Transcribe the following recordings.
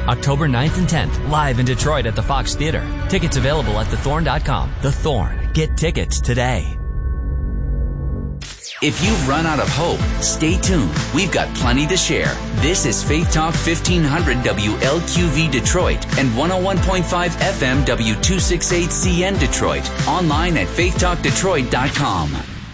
October 9th and 10th, live in Detroit at the Fox Theater. Tickets available at thethorn.com. The Thorn. Get tickets today. If you've run out of hope, stay tuned. We've got plenty to share. This is Faith Talk 1500 WLQV Detroit and 101.5 FM W268CN Detroit. Online at faithtalkdetroit.com.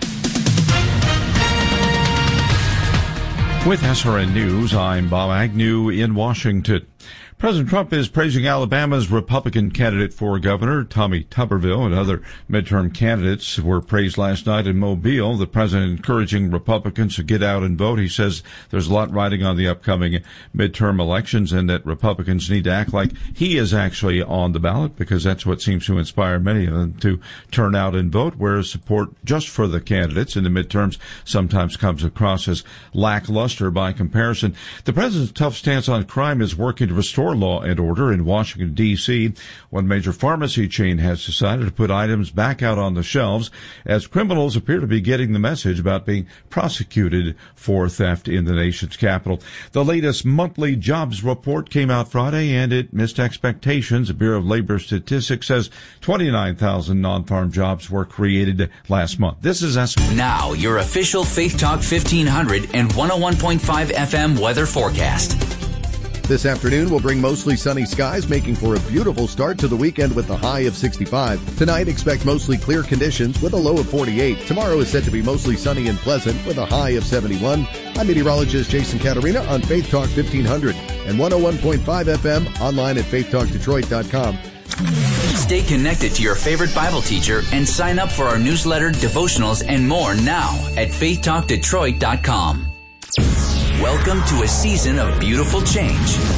With SRN News, I'm Bob Agnew in Washington. President Trump is praising Alabama's Republican candidate for governor, Tommy Tuberville, and other midterm candidates were praised last night in Mobile. The president encouraging Republicans to get out and vote. He says there's a lot riding on the upcoming midterm elections and that Republicans need to act like he is actually on the ballot, because that's what seems to inspire many of them to turn out and vote, whereas support just for the candidates in the midterms sometimes comes across as lackluster by comparison. The president's tough stance on crime is working to restore law and order in Washington, D.C. One major pharmacy chain has decided to put items back out on the shelves as criminals appear to be getting the message about being prosecuted for theft in the nation's capital. The latest monthly jobs report came out Friday, and it missed expectations. The Bureau of Labor Statistics says 29,000 non-farm jobs were created last month. This is Now, your official Faith Talk 1500 and 101.5 FM weather forecast. This afternoon will bring mostly sunny skies, making for a beautiful start to the weekend with a high of 65. Tonight, expect mostly clear conditions with a low of 48. Tomorrow is set to be mostly sunny and pleasant with a high of 71. I'm meteorologist Jason Caterina on Faith Talk 1500 and 101.5 FM, online at faithtalkdetroit.com. Stay connected to your favorite Bible teacher and sign up for our newsletter, devotionals, and more now at faithtalkdetroit.com. Welcome to a season of beautiful change.